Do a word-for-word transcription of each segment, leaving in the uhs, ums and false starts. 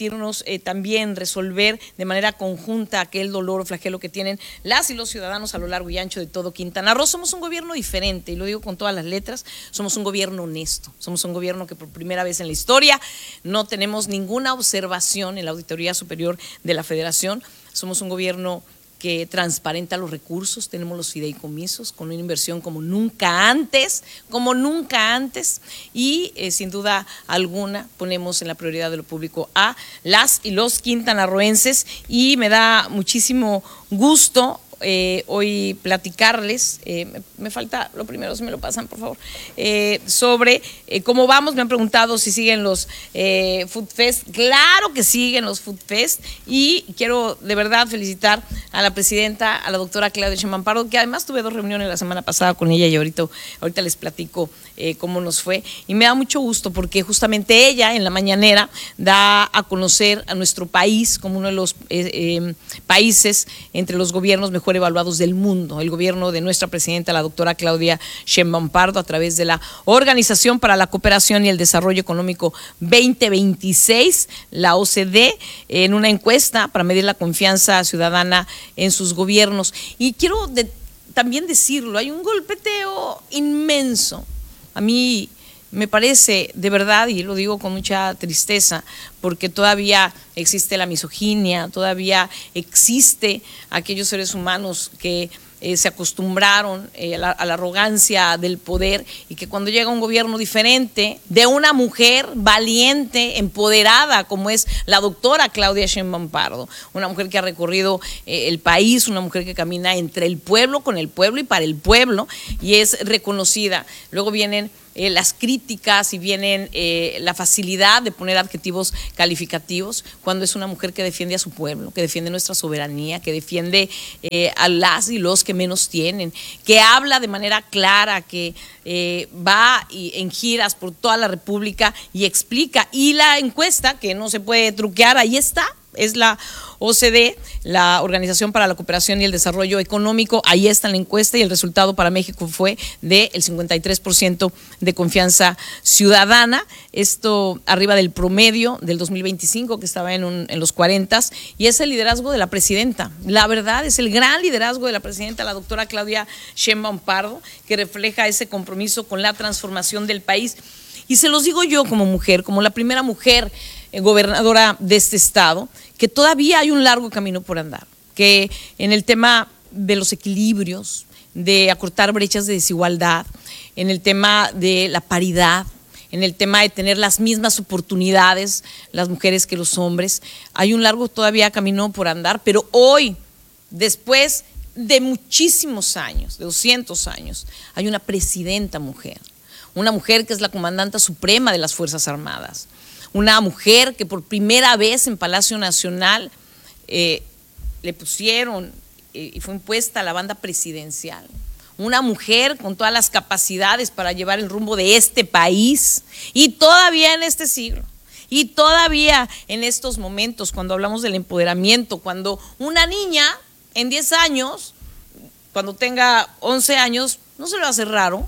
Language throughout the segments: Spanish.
permitirnos eh, también resolver de manera conjunta aquel dolor o flagelo que tienen las y los ciudadanos a lo largo y ancho de todo Quintana Roo. Somos un gobierno diferente, y lo digo con todas las letras, somos un gobierno honesto, somos un gobierno que por primera vez en la historia no tenemos ninguna observación en la Auditoría Superior de la Federación, somos un gobierno que transparenta los recursos, tenemos los fideicomisos con una inversión como nunca antes, como nunca antes, y eh, sin duda alguna ponemos en la prioridad de lo público a las y los quintanarroenses, y me da muchísimo gusto Eh, hoy platicarles, eh, me, me falta lo primero, si me lo pasan por favor, eh, sobre eh, cómo vamos. Me han preguntado si siguen los eh, Food Fest. Claro que siguen los Food Fest, y quiero de verdad felicitar a la presidenta, a la doctora Claudia Sheinbaum Pardo, que además tuve dos reuniones la semana pasada con ella, y ahorita, ahorita les platico eh, cómo nos fue, y me da mucho gusto porque justamente ella en la mañanera da a conocer a nuestro país como uno de los eh, eh, países entre los gobiernos mejor evaluados del mundo, el gobierno de nuestra presidenta, la doctora Claudia Sheinbaum Pardo, a través de la Organización para la Cooperación y el Desarrollo Económico veinte veintiséis, la O C D, en una encuesta para medir la confianza ciudadana en sus gobiernos. Y quiero de, también decirlo, hay un golpeteo inmenso. A mí me parece, de verdad, y lo digo con mucha tristeza, porque todavía existe la misoginia, todavía existe aquellos seres humanos que eh, se acostumbraron eh, a, la, a la arrogancia del poder, y que cuando llega un gobierno diferente, de una mujer valiente, empoderada, como es la doctora Claudia Sheinbaum Pardo, una mujer que ha recorrido eh, el país, una mujer que camina entre el pueblo, con el pueblo y para el pueblo, y es reconocida. Luego vienen Eh, las críticas y vienen eh, la facilidad de poner adjetivos calificativos cuando es una mujer que defiende a su pueblo, que defiende nuestra soberanía, que defiende eh, a las y los que menos tienen, que habla de manera clara, que eh, va y, en giras por toda la República y explica. Y la encuesta, que no se puede truquear, ahí está, es la O C D, la Organización para la Cooperación y el Desarrollo Económico. Ahí está la encuesta, y el resultado para México fue del cincuenta y tres por ciento de confianza ciudadana, esto arriba del promedio del dos mil veinticinco, que estaba en, un, en los cuarenta, y es el liderazgo de la presidenta. La verdad, es el gran liderazgo de la presidenta, la doctora Claudia Sheinbaum Pardo, que refleja ese compromiso con la transformación del país. Y se los digo yo como mujer, como la primera mujer eh, gobernadora de este estado, que todavía hay un largo camino por andar, que en el tema de los equilibrios, de acortar brechas de desigualdad, en el tema de la paridad, en el tema de tener las mismas oportunidades las mujeres que los hombres, hay un largo todavía camino por andar, pero hoy, después de muchísimos años, de doscientos años, hay una presidenta mujer, una mujer que es la comandante suprema de las Fuerzas Armadas, una mujer que por primera vez en Palacio Nacional eh, le pusieron eh, y fue impuesta la banda presidencial, una mujer con todas las capacidades para llevar el rumbo de este país, y todavía en este siglo, y todavía en estos momentos, cuando hablamos del empoderamiento, cuando una niña en diez años, cuando tenga once años, no se le va a hacer raro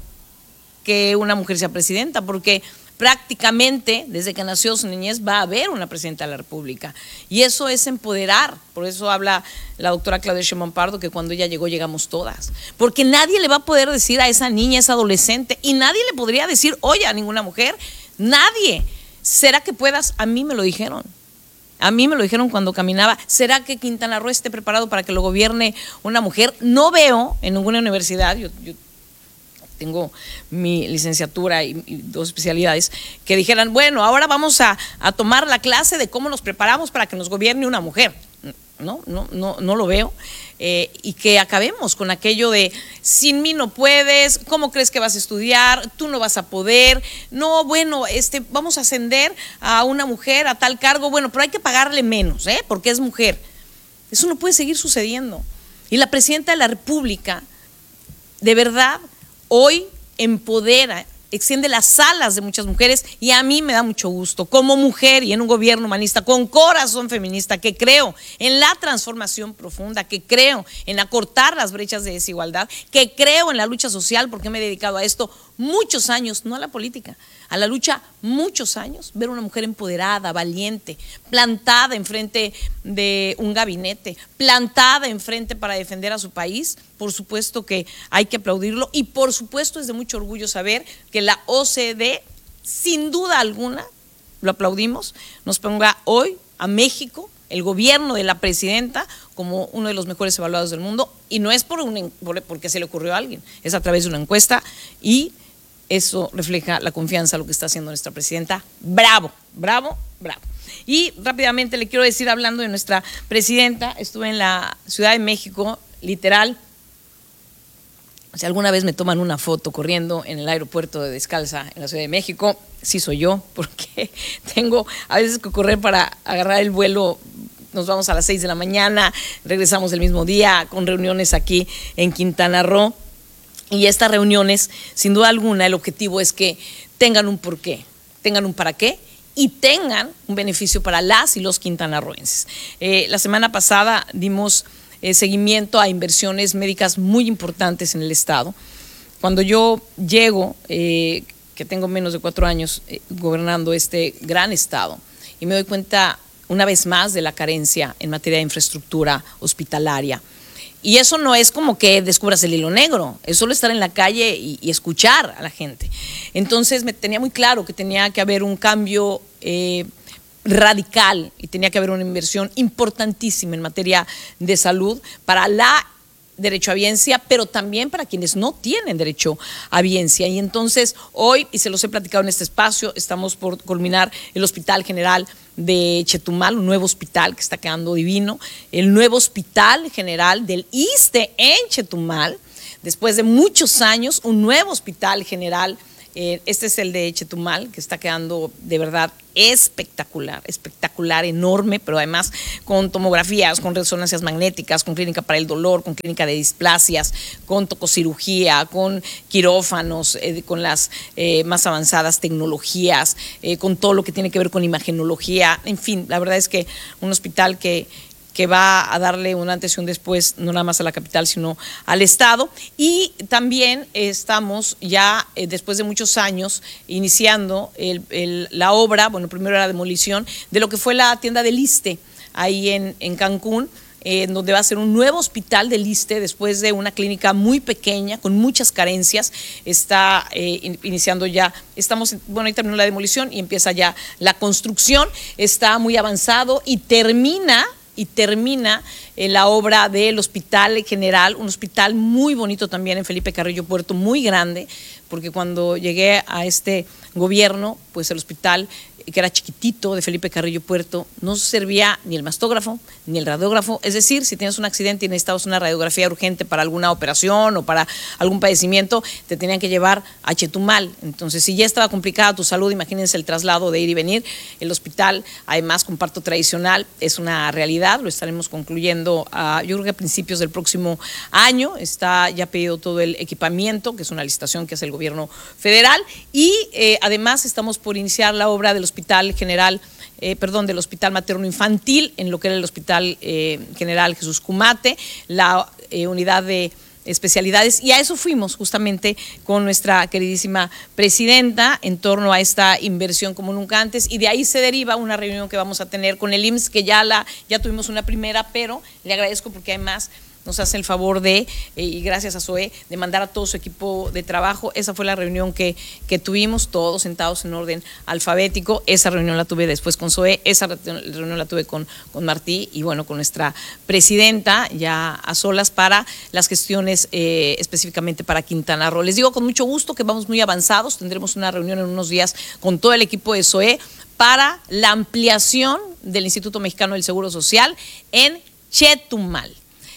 que una mujer sea presidenta, porque prácticamente desde que nació su niñez va a haber una presidenta de la República, y eso es empoderar. Por eso habla la doctora Claudia Sheinbaum Pardo que cuando ella llegó llegamos todas, porque nadie le va a poder decir a esa niña, a esa adolescente, y nadie le podría decir oye a ninguna mujer, nadie. ¿Será que puedas? A mí me lo dijeron. A mí me lo dijeron cuando caminaba. ¿Será que Quintana Roo esté preparado para que lo gobierne una mujer? No veo en ninguna universidad, yo, yo tengo mi licenciatura y, y dos especialidades, que dijeran, bueno, ahora vamos a, a tomar la clase de cómo nos preparamos para que nos gobierne una mujer. No, no, no, no lo veo. Eh, y que acabemos con aquello de sin mí no puedes, ¿cómo crees que vas a estudiar? Tú no vas a poder. No, bueno, este, vamos a ascender a una mujer a tal cargo, bueno, pero hay que pagarle menos, ¿eh? Porque es mujer. Eso no puede seguir sucediendo. Y la presidenta de la República, de verdad, hoy empodera, extiende las alas de muchas mujeres, y a mí me da mucho gusto como mujer y en un gobierno humanista con corazón feminista, que creo en la transformación profunda, que creo en acortar las brechas de desigualdad, que creo en la lucha social, porque me he dedicado a esto muchos años, no a la política, a la lucha muchos años, ver una mujer empoderada, valiente, plantada enfrente de un gabinete, plantada enfrente para defender a su país. Por supuesto que hay que aplaudirlo y por supuesto es de mucho orgullo saber que la O C D E, sin duda alguna, lo aplaudimos, nos ponga hoy a México, el gobierno de la presidenta, como uno de los mejores evaluados del mundo, y no es por un, por, porque se le ocurrió a alguien, es a través de una encuesta y eso refleja la confianza a lo que está haciendo nuestra presidenta. Bravo, bravo, bravo. Y rápidamente le quiero decir, hablando de nuestra presidenta, estuve en la Ciudad de México, literal, si alguna vez me toman una foto corriendo en el aeropuerto de descalza en la Ciudad de México, sí soy yo, porque tengo a veces que correr para agarrar el vuelo. Nos vamos a las seis de la mañana, regresamos el mismo día con reuniones aquí en Quintana Roo. Y estas reuniones, sin duda alguna, el objetivo es que tengan un porqué, tengan un para qué y tengan un beneficio para las y los quintanarroenses. Eh, la semana pasada dimos Eh, seguimiento a inversiones médicas muy importantes en el estado. Cuando yo llego, eh, que tengo menos de cuatro años eh, gobernando este gran estado, y me doy cuenta una vez más de la carencia en materia de infraestructura hospitalaria. Y eso no es como que descubras el hilo negro, es solo estar en la calle y, y escuchar a la gente. Entonces me tenía muy claro que tenía que haber un cambio eh, radical y tenía que haber una inversión importantísima en materia de salud para la derechohabiencia, pero también para quienes no tienen derecho a biencia. Y entonces hoy, y se los he platicado en este espacio, estamos por culminar el Hospital General de Chetumal, un nuevo hospital que está quedando divino, el nuevo Hospital General del ISSSTE en Chetumal, después de muchos años, un nuevo Hospital General. Este es el de Chetumal, que está quedando de verdad espectacular, espectacular, enorme, pero además con tomografías, con resonancias magnéticas, con clínica para el dolor, con clínica de displasias, con tococirugía, con quirófanos, eh, con las eh, más avanzadas tecnologías, eh, con todo lo que tiene que ver con imagenología. En fin, la verdad es que un hospital que que va a darle un antes y un después, no nada más a la capital, sino al estado. Y también estamos ya, eh, después de muchos años, iniciando el, el, la obra, bueno, primero la demolición, de lo que fue la tienda del ISSSTE, ahí en, en Cancún, en donde va a ser un nuevo hospital del ISSSTE después de una clínica muy pequeña, con muchas carencias. Está eh, iniciando ya, estamos, bueno, ahí terminó la demolición y empieza ya la construcción, está muy avanzado y termina y termina eh, la obra del Hospital General, un hospital muy bonito también en Felipe Carrillo Puerto, muy grande, porque cuando llegué a este gobierno, pues el hospital, que era chiquitito, de Felipe Carrillo Puerto, no servía ni el mastógrafo, ni el radiógrafo. Es decir, si tienes un accidente y necesitabas una radiografía urgente para alguna operación o para algún padecimiento, te tenían que llevar a Chetumal. Entonces, si ya estaba complicada tu salud, imagínense el traslado de ir y venir. El hospital, además, con parto tradicional, es una realidad, lo estaremos concluyendo, a, yo creo que a principios del próximo año. Está ya pedido todo el equipamiento, que es una licitación que hace el gobierno federal, y eh, además estamos por iniciar la obra del Hospital Hospital General, eh, perdón, del Hospital Materno Infantil, en lo que era el Hospital eh, General Jesús Cumate, la eh, unidad de especialidades, y a eso fuimos justamente con nuestra queridísima presidenta en torno a esta inversión como nunca antes, y de ahí se deriva una reunión que vamos a tener con el I M S S, que ya, la, ya tuvimos una primera, pero le agradezco porque además nos hace el favor de, eh, y gracias a Zoe, de mandar a todo su equipo de trabajo. Esa fue la reunión que, que tuvimos, todos sentados en orden alfabético. Esa reunión la tuve después con Zoe, esa reunión la tuve con, con Martí y bueno, con nuestra presidenta, ya a solas para las gestiones eh, específicamente para Quintana Roo. Les digo con mucho gusto que vamos muy avanzados, tendremos una reunión en unos días con todo el equipo de Zoe para la ampliación del Instituto Mexicano del Seguro Social en Chetumal.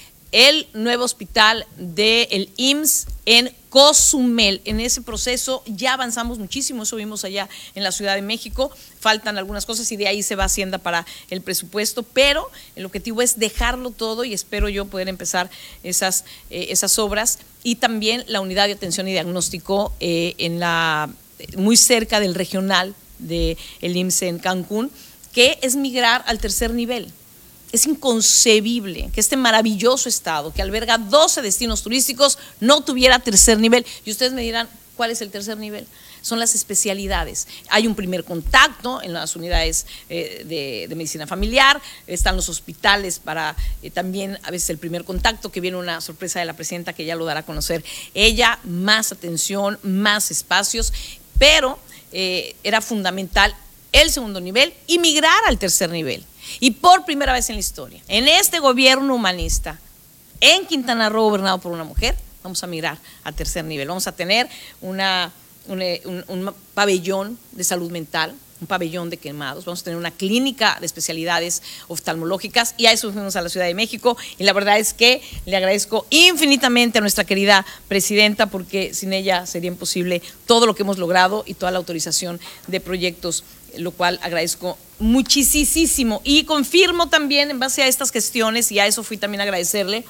El nuevo hospital del I M S S en Cozumel. En ese proceso ya avanzamos muchísimo, eso vimos allá en la Ciudad de México, faltan algunas cosas y de ahí se va Hacienda para el presupuesto, pero el objetivo es dejarlo todo y espero yo poder empezar esas, eh, esas obras, y también la unidad de atención y diagnóstico eh, en la, muy cerca del regional del I M S S en Cancún, que es migrar al tercer nivel. Es inconcebible que este maravilloso estado, que alberga doce destinos turísticos, no tuviera tercer nivel. Y ustedes me dirán, ¿Cuál es el tercer nivel? Son las especialidades. Hay un primer contacto en las unidades eh, de, de medicina familiar, están los hospitales para eh, también a veces el primer contacto, que viene una sorpresa de la presidenta que ya lo dará a conocer ella, más atención, más espacios, pero eh, era fundamental el segundo nivel y migrar al tercer nivel. Y por primera vez en la historia, en este gobierno humanista, en Quintana Roo, gobernado por una mujer, vamos a migrar al tercer nivel. Vamos a tener una, un, un, un pabellón de salud mental, un pabellón de quemados, vamos a tener una clínica de especialidades oftalmológicas y a eso fuimos a la Ciudad de México y la verdad es que le agradezco infinitamente a nuestra querida presidenta porque sin ella sería imposible todo lo que hemos logrado y toda la autorización de proyectos, lo cual agradezco muchísimo y confirmo también en base a estas gestiones y a eso fui también a agradecerle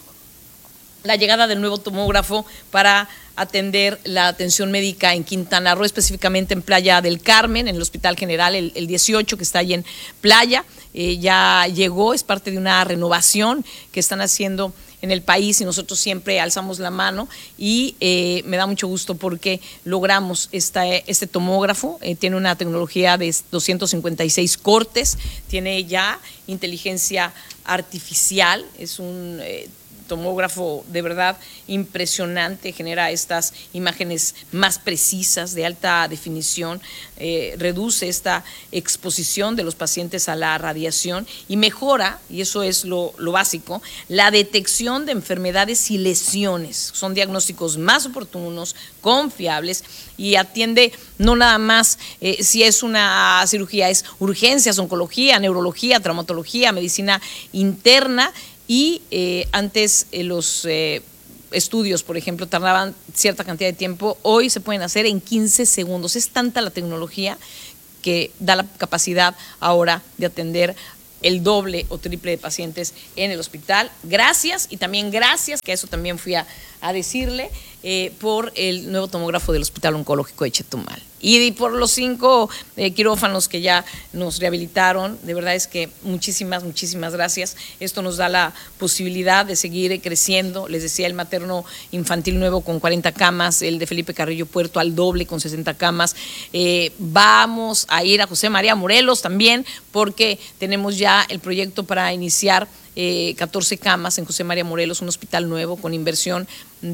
la llegada del nuevo tomógrafo para atender la atención médica en Quintana Roo, específicamente en Playa del Carmen, en el Hospital General, el, el dieciocho que está ahí en Playa, eh, ya llegó, es parte de una renovación que están haciendo en el país y nosotros siempre alzamos la mano y eh, me da mucho gusto porque logramos esta, este tomógrafo, eh, tiene una tecnología de doscientos cincuenta y seis cortes, tiene ya inteligencia artificial, es un eh, tomógrafo de verdad impresionante, genera estas imágenes más precisas de alta definición, eh, reduce esta exposición de los pacientes a la radiación y mejora, y eso es lo, lo básico, la detección de enfermedades y lesiones. Son diagnósticos más oportunos, confiables y atiende no nada más eh, si es una cirugía, es urgencias, oncología, neurología, traumatología, medicina interna. Y eh, antes eh, los eh, estudios, por ejemplo, tardaban cierta cantidad de tiempo, hoy se pueden hacer en quince segundos. Es tanta la tecnología que da la capacidad ahora de atender el doble o triple de pacientes en el hospital. Gracias y también gracias, que a eso también fui a, a decirle, eh, por el nuevo tomógrafo del Hospital Oncológico de Chetumal. Y por los cinco eh, quirófanos que ya nos rehabilitaron, de verdad es que muchísimas, muchísimas gracias. Esto nos da la posibilidad de seguir creciendo. Les decía, el materno infantil nuevo con cuarenta camas, el de Felipe Carrillo Puerto al doble con sesenta camas. Eh, vamos a ir a José María Morelos también porque tenemos ya el proyecto para iniciar Eh, catorce camas en José María Morelos, un hospital nuevo con inversión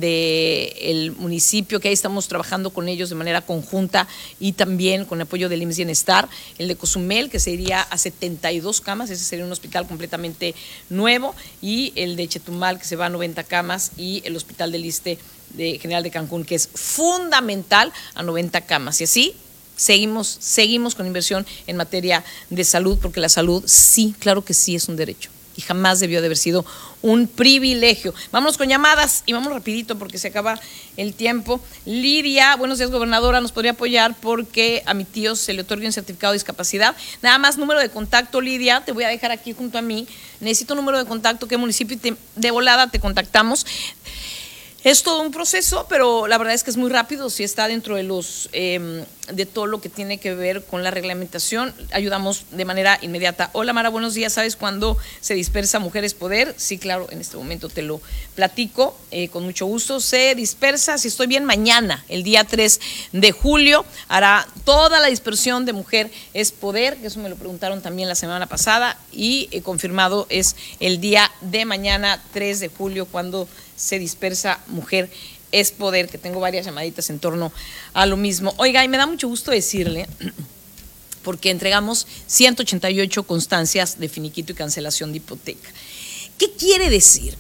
del municipio, que ahí estamos trabajando con ellos de manera conjunta y también con apoyo del I M S S Bienestar. El de Cozumel, que se iría a setenta y dos camas, ese sería un hospital completamente nuevo, y el de Chetumal, que se va a noventa camas, y el hospital del ISSSTE de General de Cancún, que es fundamental, a noventa camas. Y así seguimos, seguimos con inversión en materia de salud, porque la salud sí, claro que sí, es un derecho y jamás debió de haber sido un privilegio. Vámonos con llamadas y vamos rapidito porque se acaba el tiempo. Lidia, buenos días, gobernadora, ¿nos podría apoyar porque a mi tío se le otorga un certificado de discapacidad? Nada más número de contacto, Lidia, te voy a dejar aquí junto a mí. Necesito número de contacto, qué municipio, y te, de volada te contactamos. Es todo un proceso, pero la verdad es que es muy rápido, si está dentro de los eh, de todo lo que tiene que ver con la reglamentación, ayudamos de manera inmediata. Hola Mara, buenos días, ¿sabes cuándo se dispersa Mujeres Poder? Sí, claro, en este momento te lo platico, eh, con mucho gusto. Se dispersa, si estoy bien, mañana, el día tres de julio, hará toda la dispersión de Mujer es Poder, que eso me lo preguntaron también la semana pasada, y eh, confirmado es el día de mañana, tres de julio, cuando se dispersa Mujer es Poder, que tengo varias llamaditas en torno a lo mismo. Oiga, y me da mucho gusto decirle, porque entregamos ciento ochenta y ocho constancias de finiquito y cancelación de hipoteca. ¿Qué quiere decir?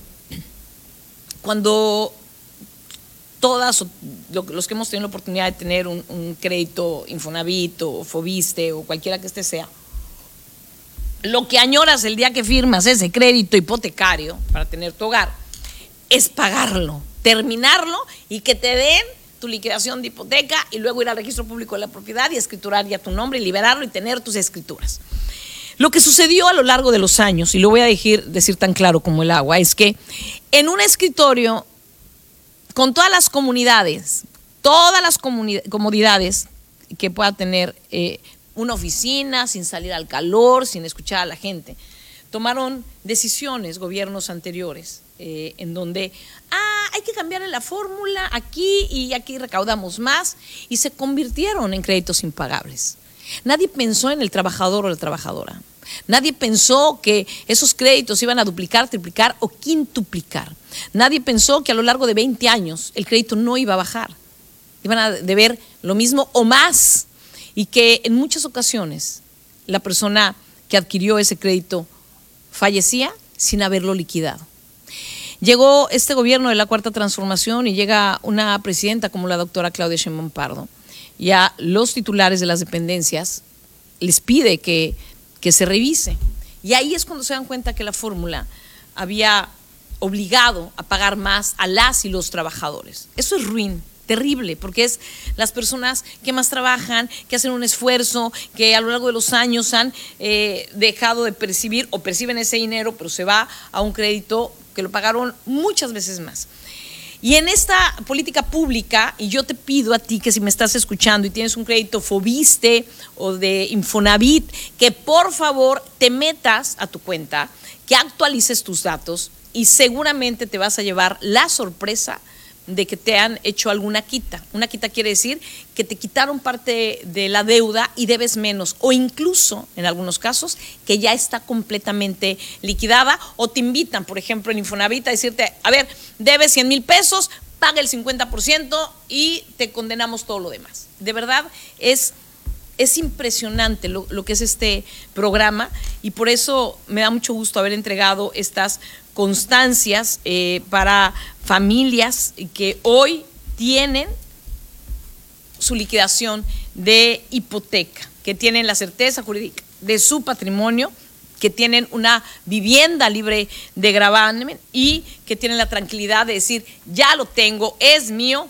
Cuando todas, los que hemos tenido la oportunidad de tener un, un crédito Infonavit o Fobiste o cualquiera que este sea, lo que añoras el día que firmas ese crédito hipotecario para tener tu hogar es pagarlo, terminarlo y que te den tu liquidación de hipoteca y luego ir al registro público de la propiedad y escriturar ya tu nombre y liberarlo y tener tus escrituras. Lo que sucedió a lo largo de los años, y lo voy a decir, decir tan claro como el agua, es que en un escritorio con todas las comunidades, todas las comodidades que pueda tener eh, una oficina, sin salir al calor, sin escuchar a la gente, tomaron decisiones gobiernos anteriores, eh, en donde, ah, hay que cambiarle la fórmula aquí y aquí recaudamos más, y se convirtieron en créditos impagables. Nadie pensó en el trabajador o la trabajadora. Nadie pensó que esos créditos iban a duplicar, triplicar o quintuplicar. Nadie pensó que a lo largo de veinte años el crédito no iba a bajar. Iban a deber lo mismo o más, y que en muchas ocasiones la persona que adquirió ese crédito fallecía sin haberlo liquidado. Llegó este gobierno de la Cuarta Transformación y llega una presidenta como la doctora Claudia Sheinbaum Pardo, y a los titulares de las dependencias les pide que, que se revise. Y ahí es cuando se dan cuenta que la fórmula había obligado a pagar más a las y los trabajadores. Eso es ruin, terrible, porque es las personas que más trabajan, que hacen un esfuerzo, que a lo largo de los años han eh, dejado de percibir o perciben ese dinero, pero se va a un crédito que lo pagaron muchas veces más. Y en esta política pública, y yo te pido a ti que si me estás escuchando y tienes un crédito Fobiste o de Infonavit, que por favor te metas a tu cuenta, que actualices tus datos, y seguramente te vas a llevar la sorpresa de que te han hecho alguna quita. Una quita quiere decir que te quitaron parte de la deuda y debes menos, o incluso, en algunos casos, que ya está completamente liquidada, o te invitan, por ejemplo, en Infonavit a decirte, a ver, debes cien mil pesos, paga el cincuenta por ciento y te condenamos todo lo demás. De verdad, es... Es impresionante lo, lo que es este programa, y por eso me da mucho gusto haber entregado estas constancias eh, para familias que hoy tienen su liquidación de hipoteca, que tienen la certeza jurídica de su patrimonio, que tienen una vivienda libre de gravamen y que tienen la tranquilidad de decir, ya lo tengo, es mío,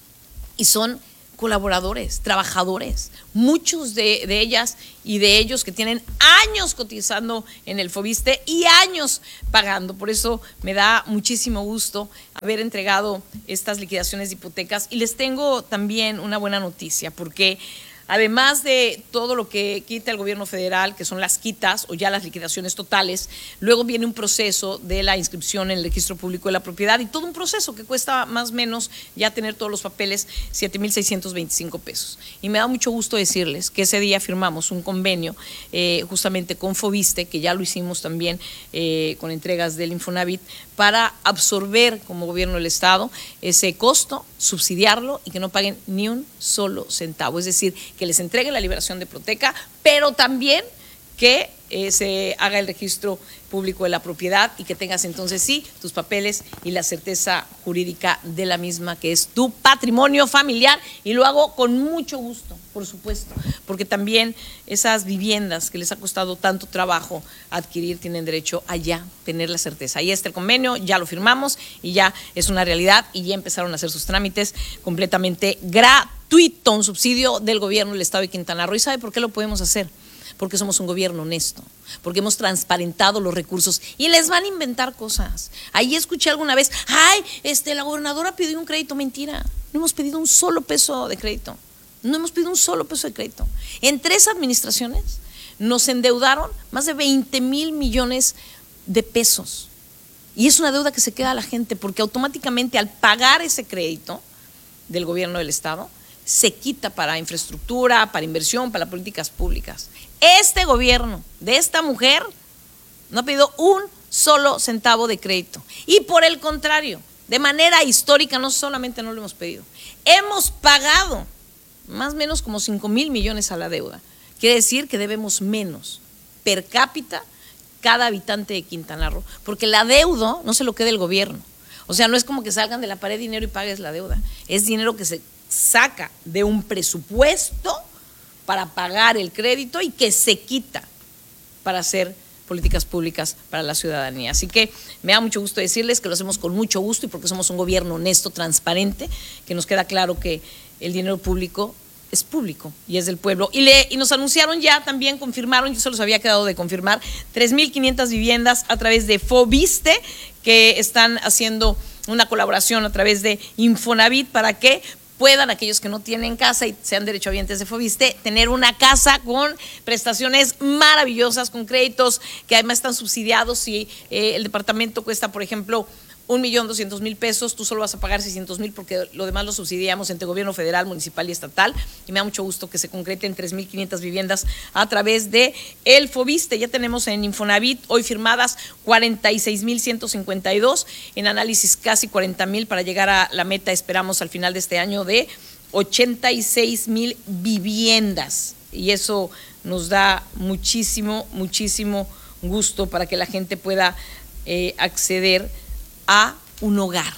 y son colaboradores, trabajadores, muchos de, de ellas y de ellos que tienen años cotizando en el Fobiste y años pagando. Por eso me da muchísimo gusto haber entregado estas liquidaciones de hipotecas, y les tengo también una buena noticia, porque además de todo lo que quita el gobierno federal, que son las quitas o ya las liquidaciones totales, luego viene un proceso de la inscripción en el registro público de la propiedad, y todo un proceso que cuesta más o menos ya tener todos los papeles siete mil seiscientos veinticinco pesos. Y me da mucho gusto decirles que ese día firmamos un convenio eh, justamente con Fobiste, que ya lo hicimos también eh, con entregas del Infonavit, para absorber como gobierno del Estado ese costo, subsidiarlo y que no paguen ni un solo centavo. Es decir, que les entreguen la liberación de hipoteca, pero también que eh, se haga el registro público de la propiedad y que tengas entonces sí tus papeles y la certeza jurídica de la misma, que es tu patrimonio familiar. Y lo hago con mucho gusto, por supuesto, porque también esas viviendas que les ha costado tanto trabajo adquirir tienen derecho a ya tener la certeza. Ahí está el convenio, ya lo firmamos y ya es una realidad, y ya empezaron a hacer sus trámites completamente gratuito, un subsidio del gobierno del Estado de Quintana Roo. ¿Y sabe por qué lo podemos hacer? Porque somos un gobierno honesto, porque hemos transparentado los recursos, y les van a inventar cosas. Ahí escuché alguna vez, ay, este, la gobernadora pidió un crédito. Mentira, no hemos pedido un solo peso de crédito, no hemos pedido un solo peso de crédito. En tres administraciones nos endeudaron más de veinte mil millones de pesos, y es una deuda que se queda a la gente, porque automáticamente al pagar ese crédito del gobierno del Estado, se quita para infraestructura, para inversión, para políticas públicas. Este gobierno de esta mujer no ha pedido un solo centavo de crédito, y por el contrario, de manera histórica, no solamente no lo hemos pedido, hemos pagado más o menos como cinco mil millones a la deuda. Quiere decir que debemos menos per cápita cada habitante de Quintana Roo, porque la deuda no se lo queda el gobierno. O sea, no es como que salgan de la pared dinero y pagues la deuda, es dinero que se saca de un presupuesto para pagar el crédito y que se quita para hacer políticas públicas para la ciudadanía. Así que me da mucho gusto decirles que lo hacemos con mucho gusto, y porque somos un gobierno honesto, transparente, que nos queda claro que el dinero público es público y es del pueblo. Y, le, y nos anunciaron ya, también confirmaron, yo se los había quedado de confirmar, tres mil quinientas viviendas a través de Fobiste, que están haciendo una colaboración a través de Infonavit para que puedan aquellos que no tienen casa y sean derechohabientes de Fobiste tener una casa con prestaciones maravillosas, con créditos que además están subsidiados. Y eh, el departamento cuesta, por ejemplo, un millón doscientos mil pesos, tú solo vas a pagar seiscientos mil porque lo demás lo subsidiamos entre gobierno federal, municipal y estatal, y me da mucho gusto que se concreten tres mil quinientas viviendas a través de el Foviste. Ya tenemos en Infonavit hoy firmadas cuarenta y seis mil ciento cincuenta y dos, en análisis casi cuarenta mil para llegar a la meta, esperamos al final de este año, de ochenta y seis mil viviendas, y eso nos da muchísimo, muchísimo gusto para que la gente pueda eh, acceder a un hogar.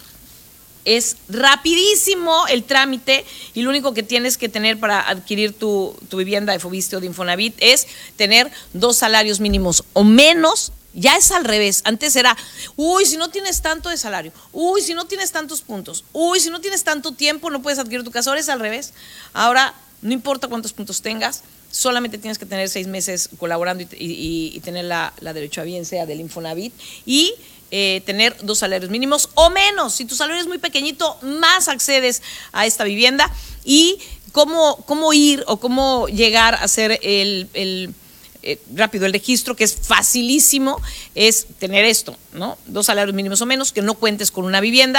Es rapidísimo el trámite y lo único que tienes que tener para adquirir tu, tu vivienda de Foviste o de Infonavit es tener dos salarios mínimos o menos. Ya es al revés. Antes era, uy, si no tienes tanto de salario, uy, si no tienes tantos puntos, uy, si no tienes tanto tiempo no puedes adquirir tu casa. Ahora es al revés. Ahora no importa cuántos puntos tengas, solamente tienes que tener seis meses colaborando y, y, y tener la, la derechohabiencia del Infonavit y eh, tener dos salarios mínimos o menos. Si tu salario es muy pequeñito, más accedes a esta vivienda. Y cómo, cómo ir o cómo llegar a hacer el, el eh, rápido el registro, que es facilísimo, es tener esto, ¿no? Dos salarios mínimos o menos, que no cuentes con una vivienda.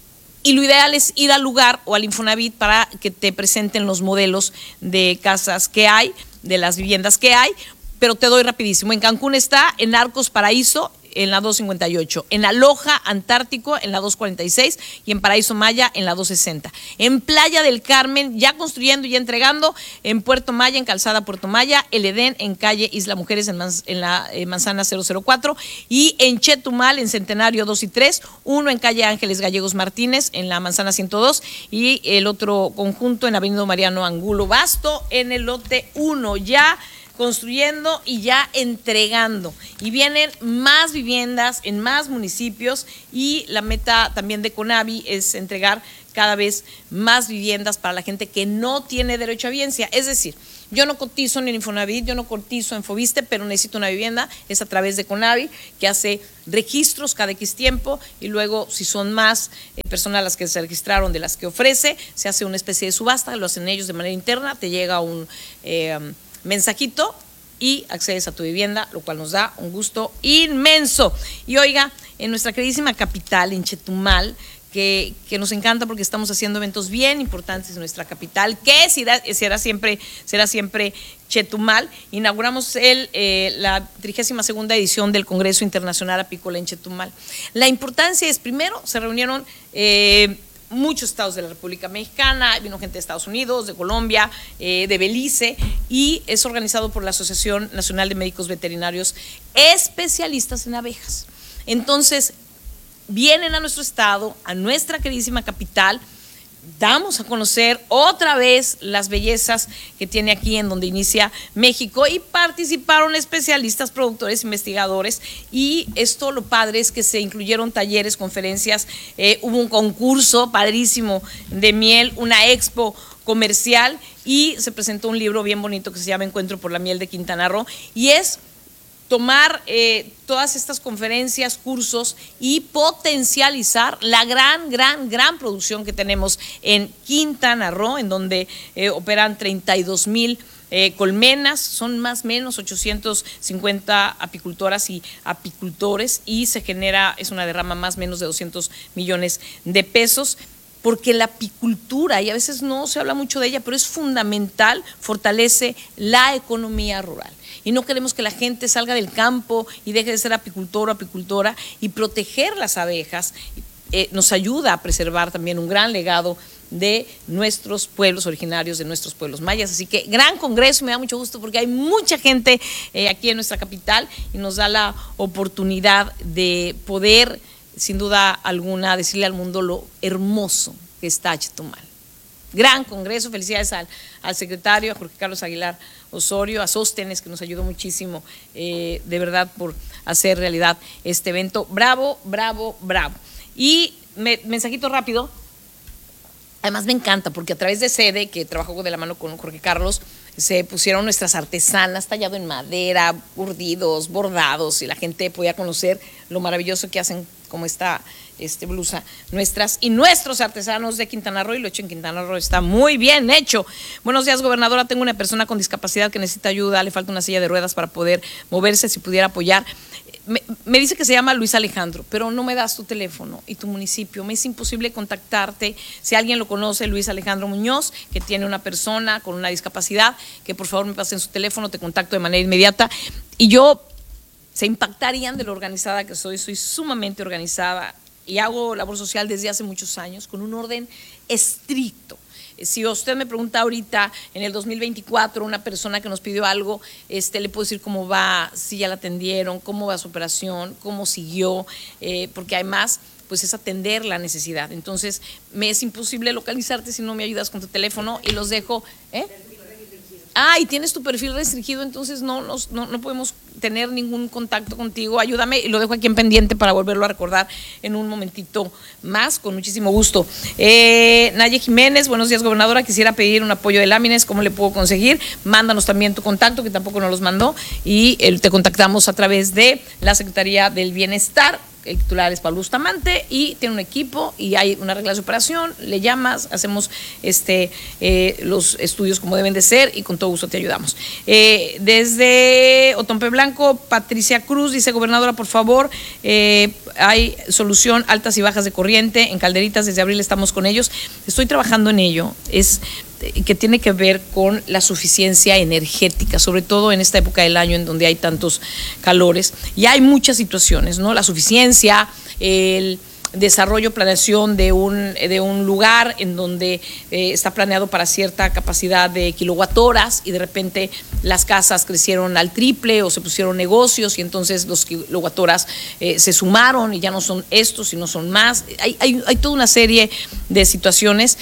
Y lo ideal es ir al lugar o al Infonavit para que te presenten los modelos de casas que hay, de las viviendas que hay, pero te doy rapidísimo. En Cancún está, en Arcos Paraíso, en la doscientos cincuenta y ocho, en Aloha Antártico, en la doscientos cuarenta y seis, y en Paraíso Maya, en la doscientos sesenta. En Playa del Carmen, ya construyendo y ya entregando, en Puerto Maya, en Calzada Puerto Maya, El Edén, en calle Isla Mujeres, en, Manz, en la eh, Manzana cero cero cuatro, y en Chetumal, en Centenario dos y tres, uno en calle Ángeles Gallegos Martínez, en la Manzana ciento dos, y el otro conjunto en Avenida Mariano Angulo Basto, en el lote uno, ya construyendo y ya entregando. Y vienen más viviendas en más municipios, y la meta también de Conavi es entregar cada vez más viviendas para la gente que no tiene derechohabiencia. Es decir, yo no cotizo en Infonavit, yo no cotizo en Foviste, pero necesito una vivienda, es a través de Conavi, que hace registros cada X tiempo, y luego si son más eh, personas las que se registraron de las que ofrece, se hace una especie de subasta, lo hacen ellos de manera interna, te llega un eh, mensajito y accedes a tu vivienda, lo cual nos da un gusto inmenso. Y oiga, en nuestra queridísima capital, en Chetumal, que, que nos encanta porque estamos haciendo eventos bien importantes en nuestra capital, que será, será, siempre, será siempre Chetumal. Inauguramos el, eh, la trigésima segunda edición del Congreso Internacional Apícola en Chetumal. La importancia es, primero, se reunieron Eh, muchos estados de la República Mexicana, vino gente de Estados Unidos, de Colombia, eh, de Belice, y es organizado por la Asociación Nacional de Médicos Veterinarios especialistas en abejas. Entonces, vienen a nuestro estado, a nuestra queridísima capital, damos a conocer otra vez las bellezas que tiene aquí en donde inicia México, y participaron especialistas, productores, investigadores, y esto lo padre es que se incluyeron talleres, conferencias, eh, hubo un concurso padrísimo de miel, una expo comercial, y se presentó un libro bien bonito que se llama Encuentro por la Miel de Quintana Roo, y es tomar eh, todas estas conferencias, cursos, y potencializar la gran, gran, gran producción que tenemos en Quintana Roo, en donde eh, operan treinta y dos mil eh, colmenas, son más o menos ochocientos cincuenta apicultoras y apicultores, y se genera, es una derrama más o menos de doscientos millones de pesos. Porque la apicultura, y a veces no se habla mucho de ella, pero es fundamental, fortalece la economía rural. Y no queremos que la gente salga del campo y deje de ser apicultor o apicultora, y proteger las abejas eh, nos ayuda a preservar también un gran legado de nuestros pueblos originarios, de nuestros pueblos mayas. Así que gran congreso, me da mucho gusto porque hay mucha gente eh, aquí en nuestra capital, y nos da la oportunidad de poder, sin duda alguna, decirle al mundo lo hermoso que está Chetumal. Gran congreso, felicidades al, al secretario, a Jorge Carlos Aguilar Osorio, a Sóstenes, que nos ayudó muchísimo, eh, de verdad, por hacer realidad este evento. Bravo, bravo, bravo. Y me, mensajito rápido, además me encanta porque a través de SEDE, que trabajó de la mano con Jorge Carlos, se pusieron nuestras artesanas, tallado en madera, urdidos, bordados, y la gente podía conocer lo maravilloso que hacen, como esta este, blusa nuestras y nuestros artesanos de Quintana Roo, y lo hecho en Quintana Roo está muy bien hecho. Buenos días, gobernadora. Tengo una persona con discapacidad que necesita ayuda, le falta una silla de ruedas para poder moverse, si pudiera apoyar. Me, me dice que se llama Luis Alejandro, pero no me das tu teléfono y tu municipio. Me es imposible contactarte. Si alguien lo conoce, Luis Alejandro Muñoz, que tiene una persona con una discapacidad, que por favor me pasen su teléfono, te contacto de manera inmediata. Y yo, se impactarían de lo organizada que soy, soy sumamente organizada y hago labor social desde hace muchos años con un orden estricto. Si usted me pregunta ahorita, en el dos mil veinticuatro, una persona que nos pidió algo, este, le puedo decir cómo va, si ya la atendieron, cómo va su operación, cómo siguió, eh, porque además pues es atender la necesidad. Entonces, me es imposible localizarte si no me ayudas con tu teléfono y los dejo, ¿eh? Ah, y tienes tu perfil restringido, entonces no, no, no podemos tener ningún contacto contigo. Ayúdame y lo dejo aquí en pendiente para volverlo a recordar en un momentito más, con muchísimo gusto. Eh, Naye Jiménez, buenos días, gobernadora. Quisiera pedir un apoyo de láminas, ¿cómo le puedo conseguir? Mándanos también tu contacto, que tampoco nos los mandó, y eh, te contactamos a través de la Secretaría del Bienestar. El titular es Pablo Bustamante y tiene un equipo y hay una regla de operación, le llamas, hacemos este, eh, los estudios como deben de ser y con todo gusto te ayudamos. Eh, desde Otompe Blanco, Patricia Cruz dice, gobernadora, por favor, eh, hay solución, altas y bajas de corriente en Calderitas, desde abril estamos con ellos, estoy trabajando en ello, es que tiene que ver con la suficiencia energética, sobre todo en esta época del año en donde hay tantos calores. Y hay muchas situaciones, ¿no? La suficiencia, el desarrollo, planeación de un, de un lugar en donde eh, está planeado para cierta capacidad de kilowatt horas y de repente las casas crecieron al triple o se pusieron negocios y entonces los kilowatt horas eh, se sumaron y ya no son estos, sino son más. Hay, hay, hay toda una serie de situaciones.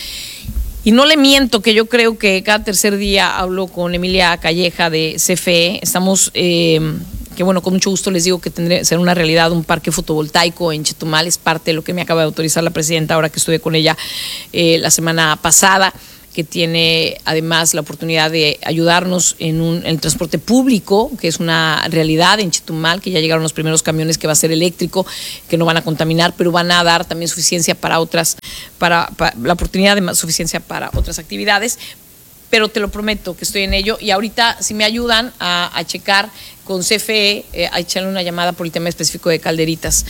Y no le miento que yo creo que cada tercer día hablo con Emilia Calleja de C F E. Estamos, eh, que bueno, con mucho gusto les digo que tendré ser una realidad un parque fotovoltaico en Chetumal. Es parte de lo que me acaba de autorizar la presidenta ahora que estuve con ella eh, la semana pasada, que tiene además la oportunidad de ayudarnos en, un, en el transporte público, que es una realidad en Chetumal, que ya llegaron los primeros camiones que va a ser eléctrico, que no van a contaminar, pero van a dar también suficiencia para otras, para, para la oportunidad de más suficiencia para otras actividades. Pero te lo prometo que estoy en ello y ahorita si me ayudan a, a checar con C F E, eh, a echarle una llamada por el tema específico de Calderitas.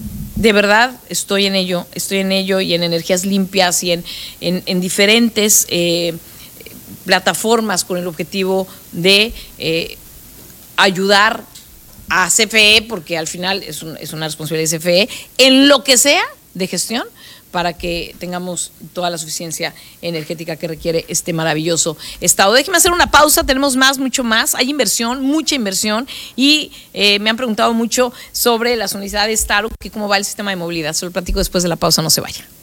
De verdad estoy en ello, estoy en ello y en energías limpias y en, en, en diferentes eh, plataformas con el objetivo de eh, ayudar a C F E, porque al final es, un, es una responsabilidad de C F E, en lo que sea de gestión, para que tengamos toda la suficiencia energética que requiere este maravilloso estado. Déjeme hacer una pausa, tenemos más, mucho más, hay inversión, mucha inversión y eh, me han preguntado mucho sobre las unidades Taro, que cómo va el sistema de movilidad. Se lo platico después de la pausa, no se vaya.